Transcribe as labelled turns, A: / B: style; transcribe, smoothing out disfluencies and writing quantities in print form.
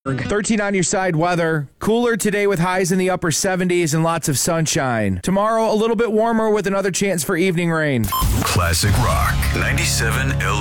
A: 13 on your side weather. Cooler today with highs in the upper 70s and lots of sunshine. Tomorrow, a little bit warmer with another chance for evening rain.
B: Classic Rock 97 LA.